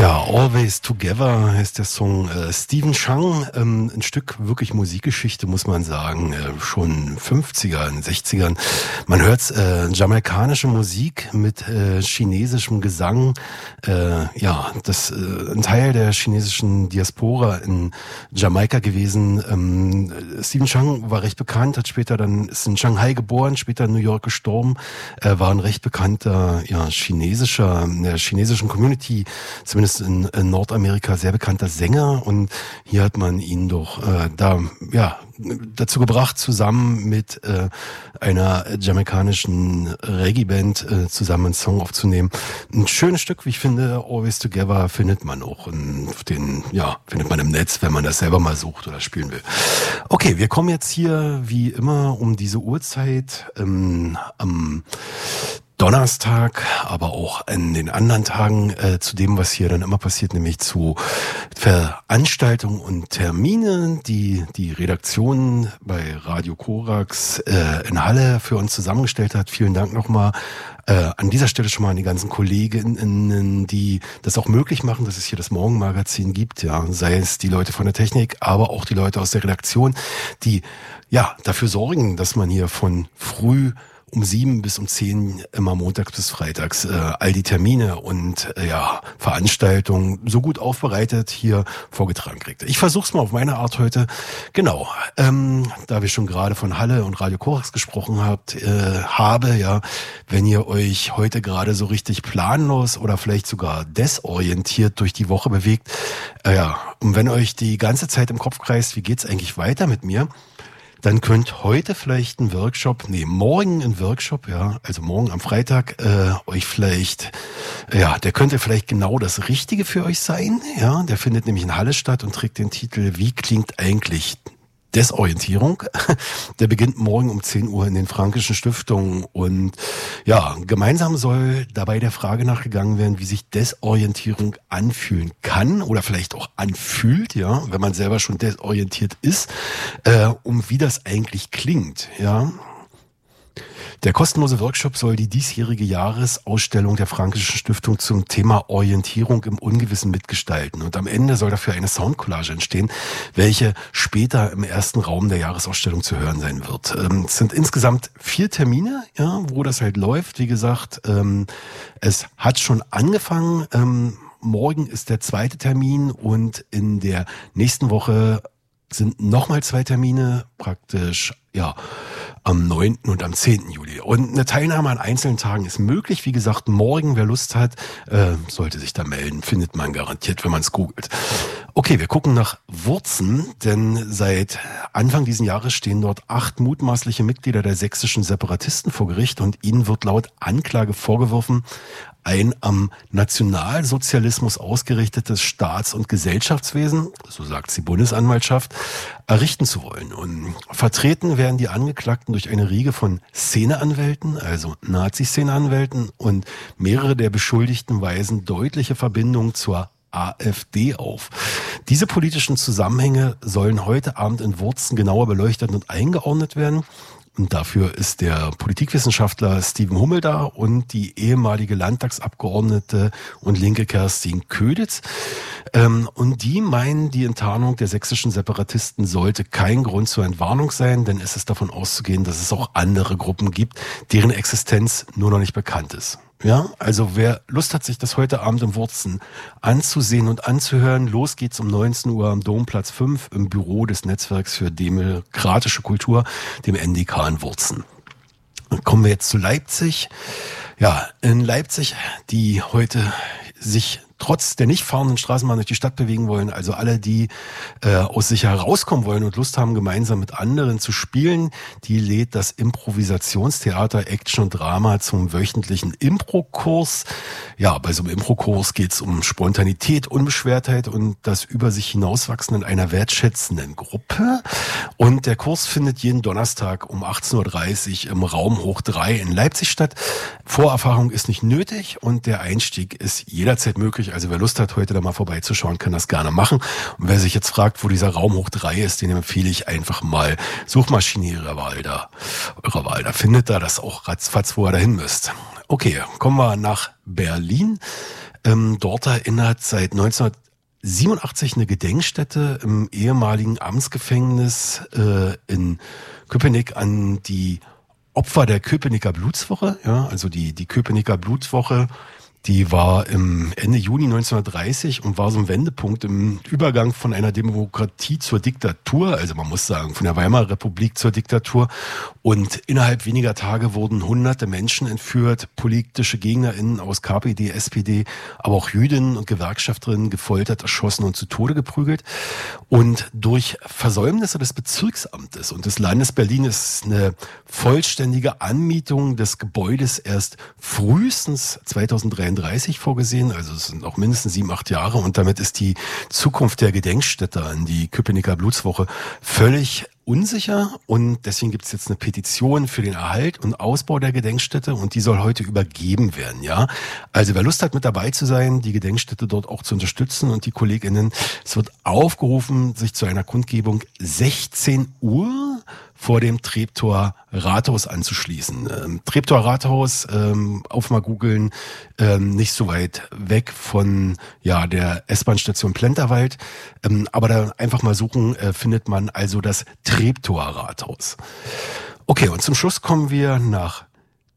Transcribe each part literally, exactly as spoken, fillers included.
Ja, Always Together heißt der Song. Äh, Stephen Chang, ähm, ein Stück wirklich Musikgeschichte, muss man sagen, äh, schon fünfzigern, sechzigern. Man hört äh, jamaikanische Musik mit äh, chinesischem Gesang. Äh, ja, das äh, ein Teil der chinesischen Diaspora in Jamaika gewesen. Ähm, Stephen Chang war recht bekannt, hat später dann ist in Shanghai geboren, später in New York gestorben. Er war ein recht bekannter, ja, chinesischer, in der chinesischen Community, zumindest in, in Nordamerika sehr bekannter Sänger, und hier hat man ihn doch äh, da ja dazu gebracht, zusammen mit äh, einer jamaikanischen Reggae-Band äh, zusammen einen Song aufzunehmen. Ein schönes Stück, wie ich finde. Always Together findet man auch in den, ja, findet man im Netz, wenn man das selber mal sucht oder spielen will. Okay, wir kommen jetzt hier wie immer um diese Uhrzeit ähm, am Donnerstag, aber auch in den anderen Tagen äh, zu dem, was hier dann immer passiert, nämlich zu Veranstaltungen und Terminen, die die Redaktion bei Radio Korax äh, in Halle für uns zusammengestellt hat. Vielen Dank nochmal äh, an dieser Stelle schon mal an die ganzen Kolleginnen, die das auch möglich machen, dass es hier das Morgenmagazin gibt, ja, sei es die Leute von der Technik, aber auch die Leute aus der Redaktion, die ja dafür sorgen, dass man hier von früh um sieben bis um zehn immer montags bis freitags äh, all die Termine und äh, ja Veranstaltungen so gut aufbereitet hier vorgetragen kriegt. Ich versuche es mal auf meine Art heute. Genau, ähm, da wir schon gerade von Halle und Radio Korax gesprochen habt, äh, habe, ja, wenn ihr euch heute gerade so richtig planlos oder vielleicht sogar desorientiert durch die Woche bewegt, äh, ja, und wenn euch die ganze Zeit im Kopf kreist, wie geht's eigentlich weiter mit mir, dann könnt heute vielleicht ein Workshop, nee, morgen ein Workshop, ja, also morgen am Freitag, äh, euch vielleicht, ja, der könnte vielleicht genau das Richtige für euch sein, ja, der findet nämlich in Halle statt und trägt den Titel Wie klingt eigentlich Desorientierung? Der beginnt morgen um zehn Uhr in den Frankischen Stiftungen, und ja, gemeinsam soll dabei der Frage nachgegangen werden, wie sich Desorientierung anfühlen kann oder vielleicht auch anfühlt, ja, wenn man selber schon desorientiert ist, äh, um wie das eigentlich klingt, ja. Der kostenlose Workshop soll die diesjährige Jahresausstellung der Frankischen Stiftung zum Thema Orientierung im Ungewissen mitgestalten. Und am Ende soll dafür eine Soundcollage entstehen, welche später im ersten Raum der Jahresausstellung zu hören sein wird. Ähm, es sind insgesamt vier Termine, ja, wo das halt läuft. Wie gesagt, ähm, es hat schon angefangen. Ähm, morgen ist der zweite Termin, und in der nächsten Woche sind nochmal zwei Termine, praktisch, ja, am neunten und am zehnten Juli. Und eine Teilnahme an einzelnen Tagen ist möglich. Wie gesagt, morgen, wer Lust hat, äh, sollte sich da melden. Findet man garantiert, wenn man es googelt. Okay, wir gucken nach Wurzen, denn seit Anfang dieses Jahres stehen dort acht mutmaßliche Mitglieder der sächsischen Separatisten vor Gericht, und ihnen wird laut Anklage vorgeworfen, ein am Nationalsozialismus ausgerichtetes Staats- und Gesellschaftswesen, so sagt die Bundesanwaltschaft, errichten zu wollen. Und vertreten werden die Angeklagten durch eine Riege von Szeneanwälten, also Nazi-Szeneanwälten, und mehrere der Beschuldigten weisen deutliche Verbindungen zur AfD auf. Diese politischen Zusammenhänge sollen heute Abend in Wurzen genauer beleuchtet und eingeordnet werden. Und dafür ist der Politikwissenschaftler Steven Hummel da und die ehemalige Landtagsabgeordnete und Linke Kerstin Köditz. Ähm, und die meinen, die Enttarnung der sächsischen Separatisten sollte kein Grund zur Entwarnung sein, denn es ist davon auszugehen, dass es auch andere Gruppen gibt, deren Existenz nur noch nicht bekannt ist. Ja, also wer Lust hat, sich das heute Abend in Wurzen anzusehen und anzuhören, los geht's um neunzehn Uhr am Domplatz fünf im Büro des Netzwerks für demokratische Kultur, dem N D K in Wurzen. Dann kommen wir jetzt zu Leipzig. Ja, in Leipzig, die heute sich trotz der nicht fahrenden Straßenbahn durch die Stadt bewegen wollen, also alle, die äh, aus sich herauskommen wollen und Lust haben, gemeinsam mit anderen zu spielen, die lädt das Improvisationstheater Action und Drama zum wöchentlichen Impro-Kurs. Ja, bei so einem Impro-Kurs geht es um Spontanität, Unbeschwertheit und das über sich hinauswachsen in einer wertschätzenden Gruppe. Und der Kurs findet jeden Donnerstag um achtzehn Uhr dreißig im Raum Hoch drei in Leipzig statt. Vorerfahrung ist nicht nötig und der Einstieg ist jederzeit möglich. Also wer Lust hat, heute da mal vorbeizuschauen, kann das gerne machen. Und wer sich jetzt fragt, wo dieser Raum Hoch drei ist, den empfehle ich einfach mal Suchmaschine ihrer Wahl da, eurer Wahl. Da findet er das auch ratzfatz, wo er dahin müsst. Okay, kommen wir nach Berlin. Ähm, dort erinnert seit neunzehnhundertsiebenundachtzig eine Gedenkstätte im ehemaligen Amtsgefängnis äh, in Köpenick an die Opfer der Köpenicker Blutswoche. Ja, also die, die Köpenicker Blutswoche, die war im Ende Juni neunzehnhundertdreißig und war so ein Wendepunkt im Übergang von einer Demokratie zur Diktatur, also man muss sagen, von der Weimarer Republik zur Diktatur. Und innerhalb weniger Tage wurden hunderte Menschen entführt, politische GegnerInnen aus K P D, S P D, aber auch Jüdinnen und Gewerkschafterinnen gefoltert, erschossen und zu Tode geprügelt. Und durch Versäumnisse des Bezirksamtes und des Landes Berlin ist eine vollständige Anmietung des Gebäudes erst frühestens zweitausenddreiunddreißig vorgesehen, also es sind auch mindestens sieben, acht Jahre und damit ist die Zukunft der Gedenkstätte an die Köpenicker Blutswoche völlig unsicher und deswegen gibt es jetzt eine Petition für den Erhalt und Ausbau der Gedenkstätte und die soll heute übergeben werden, ja. Also wer Lust hat, mit dabei zu sein, die Gedenkstätte dort auch zu unterstützen und die KollegInnen, es wird aufgerufen, sich zu einer Kundgebung sechzehn Uhr vor dem Treptower Rathaus anzuschließen. Ähm, Treptower Rathaus, ähm, auf mal googeln, ähm, nicht so weit weg von ja der S-Bahn-Station Plenterwald, ähm, aber da einfach mal suchen, äh, findet man also das Treptower Rathaus. Okay, und zum Schluss kommen wir nach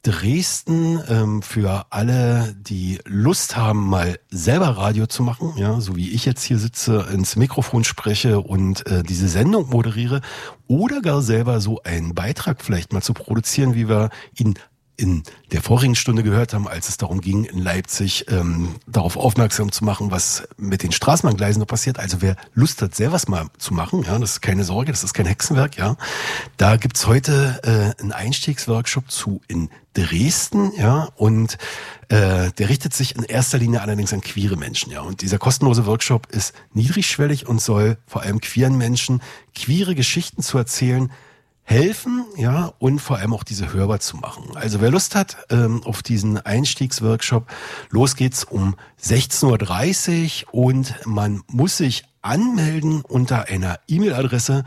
Dresden, ähm, für alle, die Lust haben, mal selber Radio zu machen, ja, so wie ich jetzt hier sitze, ins Mikrofon spreche und äh, diese Sendung moderiere oder gar selber so einen Beitrag vielleicht mal zu produzieren, wie wir ihn in der vorigen Stunde gehört haben, als es darum ging, in Leipzig ähm, darauf aufmerksam zu machen, was mit den Straßenbahngleisen noch passiert. Also wer Lust hat, selber was mal zu machen, ja, das ist keine Sorge, das ist kein Hexenwerk, ja. Da gibt's heute äh, einen Einstiegsworkshop zu in Dresden, ja, und äh, der richtet sich in erster Linie allerdings an queere Menschen, ja. Und dieser kostenlose Workshop ist niedrigschwellig und soll vor allem queeren Menschen queere Geschichten zu erzählen, helfen, ja, und vor allem auch diese hörbar zu machen. Also wer Lust hat ähm, auf diesen Einstiegsworkshop, los geht's um sechzehn Uhr dreißig und man muss sich anmelden unter einer E-Mail-Adresse.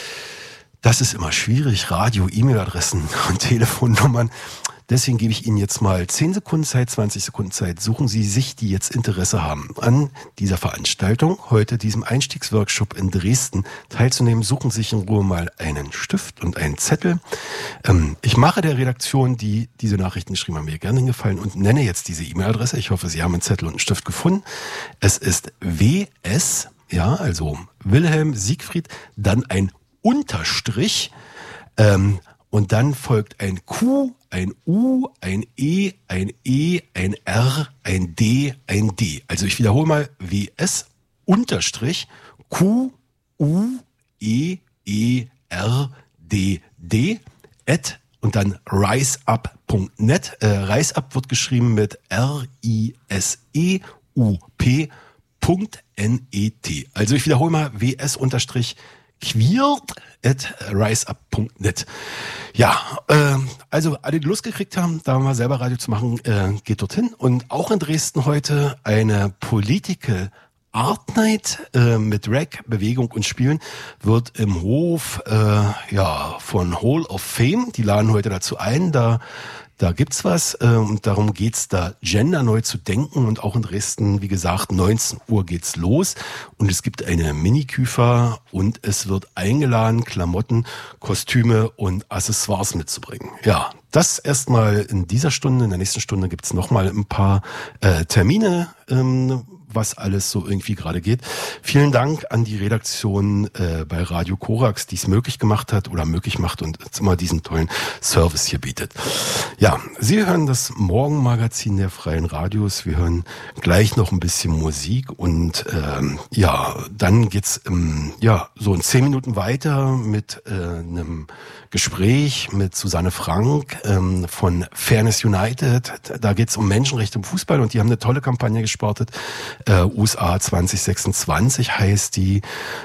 Das ist immer schwierig, Radio, E-Mail-Adressen und Telefonnummern. Deswegen gebe ich Ihnen jetzt mal zehn Sekunden Zeit, zwanzig Sekunden Zeit. Suchen Sie sich, die jetzt Interesse haben, an dieser Veranstaltung, heute diesem Einstiegsworkshop in Dresden teilzunehmen. Suchen Sie sich in Ruhe mal einen Stift und einen Zettel. Ähm, ich mache der Redaktion, die diese Nachrichten geschrieben haben, mir gerne den Gefallen und nenne jetzt diese E-Mail-Adresse. Ich hoffe, Sie haben einen Zettel und einen Stift gefunden. Es ist W S, ja, also Wilhelm Siegfried, dann ein Unterstrich, ähm, und dann folgt ein Q, ein U, ein E, ein E, ein R, ein D, ein D. Also ich wiederhole mal W S unterstrich Q, U, E, E, R, D, D at und dann riseup punkt net. Äh, riseup wird geschrieben mit R I S E U P Punkt N E T. Also ich wiederhole mal W S unterstrich queer at riseup punkt net. Ja, äh, also alle, die Lust gekriegt haben, da mal selber Radio zu machen, äh, geht dorthin. Und auch in Dresden heute eine Political Art Night äh, mit Rap, Bewegung und Spielen wird im Hof äh, ja von Hall of Fame. Die laden heute dazu ein. Da Da gibt's was äh, und darum geht's da, Gender neu zu denken und auch in Dresden, wie gesagt, neunzehn Uhr geht's los und es gibt eine Mini-Küfer und es wird eingeladen, Klamotten, Kostüme und Accessoires mitzubringen. Ja, das erstmal in dieser Stunde. In der nächsten Stunde gibt's nochmal ein paar äh, Termine, ähm, was alles so irgendwie gerade geht. Vielen Dank an die Redaktion äh, bei Radio Korax, die es möglich gemacht hat oder möglich macht und jetzt immer diesen tollen Service hier bietet. Ja, Sie hören das Morgenmagazin der Freien Radios. Wir hören gleich noch ein bisschen Musik und ähm, ja, dann geht's ähm, ja so in zehn Minuten weiter mit äh, einem Gespräch mit Susanne Frank ähm, von Fairness United. Da geht's um Menschenrechte im Fußball und die haben eine tolle Kampagne gestartet. Äh, U S A zwanzig sechsundzwanzig heißt die.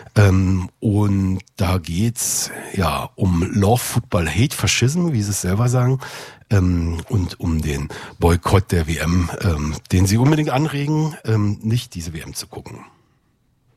Ähm, und da geht's ja um Love Football Hate Fascism, wie sie es selber sagen. Ähm, und um den Boykott der W M, ähm, den sie unbedingt anregen, ähm, nicht diese W M zu gucken.